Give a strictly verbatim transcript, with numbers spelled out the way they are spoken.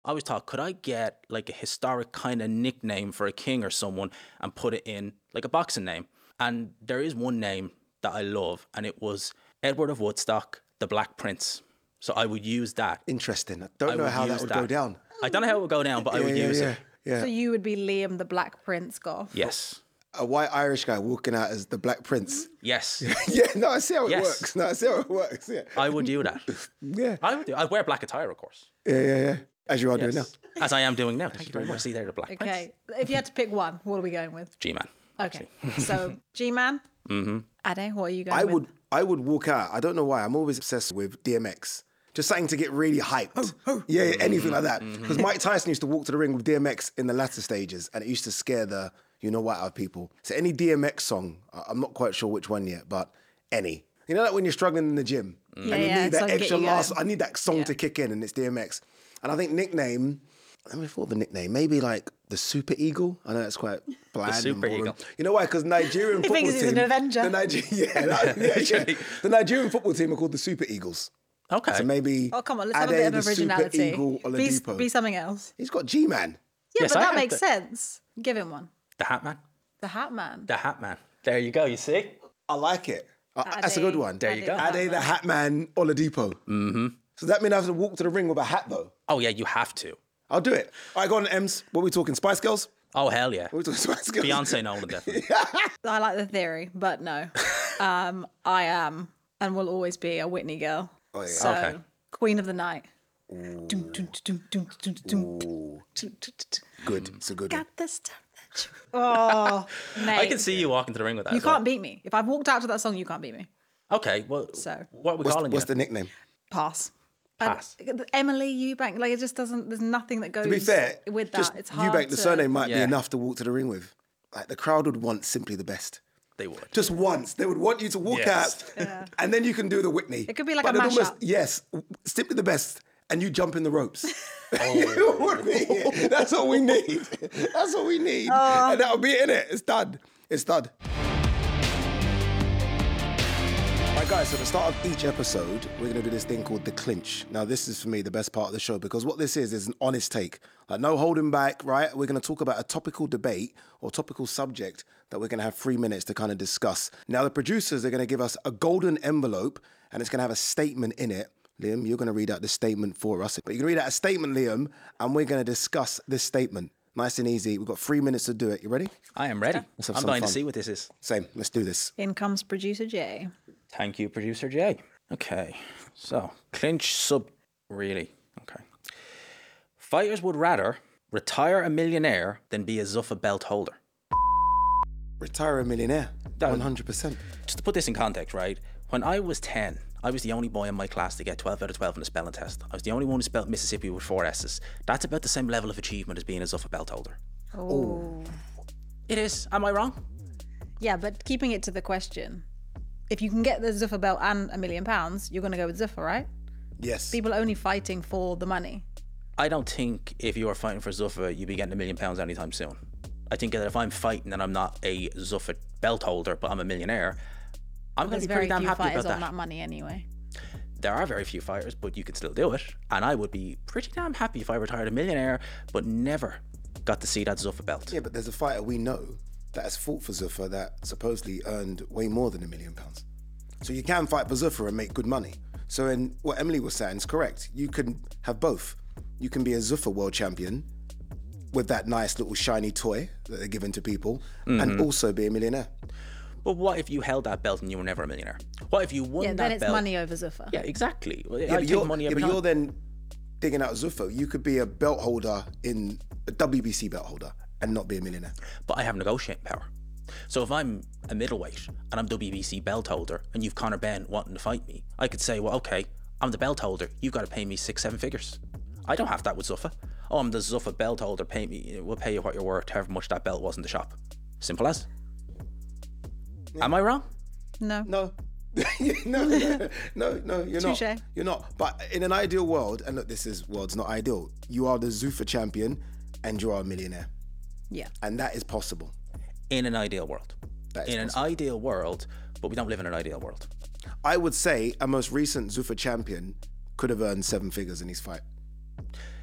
I always thought, could I get like a historic kind of nickname for a king or someone and put it in like a boxing name? And there is one name that I love, and it was Edward of Woodstock, the Black Prince. So I would use that. Interesting. I don't I know would how that use would that. go down. I don't know how it would go down, but I would yeah, use yeah, it. Yeah. So you would be Liam the Black Prince Goff. Yes. A white Irish guy walking out as the Black Prince. Yes. Yeah, no, I see how it Yes. works. No, I see how it works. Yeah. I would do that. Yeah. I would do. I'd wear black attire, of course. Yeah, yeah, yeah. As you are doing now. Yes. As I am doing now. Thank you very much. See there, the Black Prince. Okay. If you had to pick one, what are we going with? G-Man. Okay. So G-Man. Mm-hmm. Ade, what are you going I with? would I would walk out. I don't know why. I'm always obsessed with D M X. Just something to get really hyped. Yeah, yeah, anything like that. Because Mike Tyson used to walk to the ring with D M X in the latter stages, and it used to scare the you know what out of people. So any D M X song, I- I'm not quite sure which one yet, but any. You know, like when you're struggling in the gym Yeah, and you yeah, need it's that like get extra you last. going. I need that song Yeah. to kick in, and it's D M X. And I think nickname. Let me thought the nickname. Maybe like the Super Eagle. I know that's quite bland. and Super boring. Eagle. You know why? Because Nigerian He football thinks he's team. an Avenger. The Niger- yeah, that- yeah, yeah. The Nigerian football team are called the Super Eagles. Okay. So maybe. Oh, come on, let's have a Ade, bit of the originality. Super Eagle Be, Oladipo. be something else. He's got G-Man. Yeah, Yes, but I that have makes to- sense. Give him one. The Hat Man. The Hat Man. The Hat Man. There you go. You see? I like it. Uh, that's a good one. There you Ade go. the Hat Ade the Man. Hat Man Oladipo. Mm-hmm. So that means I have to walk to the ring with a hat though. Oh, yeah, you have to. I'll do it. All right, go on, Ems. What are we talking? Spice Girls? Oh, hell yeah. What are we talking Spice Girls? Beyonce Nolan, definitely. I like the theory, but no. Um, I am and will always be a Whitney girl. Oh, yeah. So, Okay. Queen of the Night. Dum, dum, dum, dum, dum, dum, dum. Dum, dum, dum. Good. It's a good one. Got the stuff that you... Oh, mate. I can see you walking to the ring with that. You as well. can't beat me. If I've walked out to that song, you can't beat me. Okay, well, So- what are we What's, calling what's you? the nickname? Pass. Pass. And Emily Eubank, like it just doesn't, there's nothing that goes To be fair, with that. just It's hard Eubank, the to... surname might be Yeah. enough to walk to the ring with. Like the crowd would want simply the best. They would. Just once. They would want you to walk Yes. out and then you can do the Whitney. It could be like But a they'd almost- mashup. Yes, simply the best. And you jump in the ropes. Oh. That's all we need. That's all we need. Oh. And that'll be it, innit? It's done. It's done. Right, guys, so at the start of each episode, we're going to do this thing called The Clinch. Now, this is, for me, the best part of the show because what this is is an honest take. Like, no holding back, right? We're going to talk about a topical debate or topical subject that we're going to have three minutes to kind of discuss. Now, the producers are going to give us a golden envelope and it's going to have a statement in it. Liam, you're going to read out the statement for us. But you're going to read out a statement, Liam, and we're going to discuss this statement. Nice and easy. We've got three minutes to do it. You ready? I am ready. Let's have I'm some dying fun. to see what this is. Same. Let's do this. In comes producer Jay. Thank you, producer Jay. Okay, so clinch sub, really. Okay. Fighters would rather retire a millionaire than be a Zuffa belt holder. Retire a millionaire. one hundred percent. Just to put this in context, right? When I was ten, I was the only boy in my class to get twelve out of twelve on the spelling test. I was the only one who spelled Mississippi with four S's. That's about the same level of achievement as being a Zuffa belt holder. Oh. It is. Am I wrong? Yeah, but keeping it to the question, if you can get the Zuffa belt and a million pounds, you're going to go with Zuffa, right? Yes. People are only fighting for the money. I don't think if you are fighting for Zuffa, you'd be getting a million pounds anytime soon. I think that if I'm fighting and I'm not a Zuffa belt holder, but I'm a millionaire, I'm going There's to be very pretty damn few happy fighters about on that. that money anyway. There are very few fighters, but you can still do it. And I would be pretty damn happy if I retired a millionaire, but never got to see that Zuffa belt. Yeah, but there's a fighter we know that has fought for Zuffa that supposedly earned way more than a million pounds. So you can fight for Zuffa and make good money. So in what Emily was saying is correct. You can have both. You can be a Zuffa world champion with that nice little shiny toy that they're giving to people and also be a millionaire. But what if you held that belt and you were never a millionaire? What if you won Yeah, that then it's belt? money over Zuffa. Yeah, exactly. Well, Yeah, I but, take you're, money yeah, every but time. you're then digging out Zuffa. You could be a belt holder in a W B C belt holder and not be a millionaire. But I have negotiating power. So if I'm a middleweight and I'm W B C belt holder and you've Conor Benn wanting to fight me, I could say, well, okay, I'm the belt holder. You've got to pay me six, seven figures. I don't have that with Zuffa. Oh, I'm the Zuffa belt holder. Pay me. We'll pay you what you're worth, however much that belt was in the shop. Simple as. Yeah. Am I wrong? No. No. no, no, no, no, you're Touche. not. You're not. But in an ideal world, and look, this is world's not ideal. You are the Zuffa champion, and you are a millionaire, Yeah. and that is possible. In an ideal world. That is in possible. an ideal world, but we don't live in an ideal world. I would say a most recent Zuffa champion could have earned seven figures in his fight.